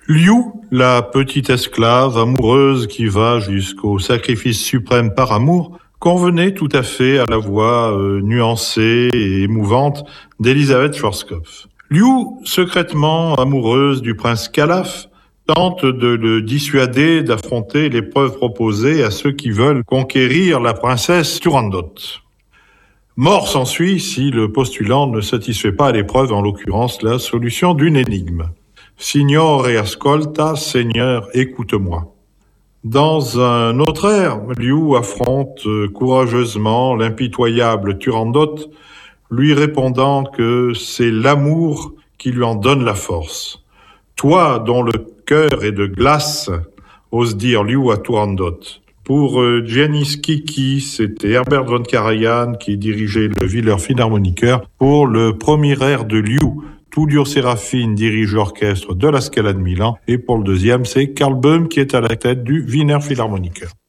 Liu, la petite esclave amoureuse qui va jusqu'au sacrifice suprême par amour, convenait tout à fait à la voix nuancée et émouvante d'Elisabeth Schwarzkopf. Liu, secrètement amoureuse du prince Calaf, tente de le dissuader d'affronter l'épreuve proposée à ceux qui veulent conquérir la princesse Turandot. Mort s'ensuit si le postulant ne satisfait pas à l'épreuve, en l'occurrence la solution d'une énigme. Signore ascolta, Seigneur, écoute-moi. Dans un autre air, Liu affronte courageusement l'impitoyable Turandot, lui répondant que c'est l'amour qui lui en donne la force. Toi, dont le cœur est de glace, ose dire Liu à Turandot. Pour Janis Kiki, c'était Herbert von Karajan qui dirigeait le Wiener Philharmoniker pour le premier air de Liu. Tullio Serafin dirige l'orchestre de la Scala de Milan et pour le deuxième, c'est Karl Böhm qui est à la tête du Wiener Philharmoniker.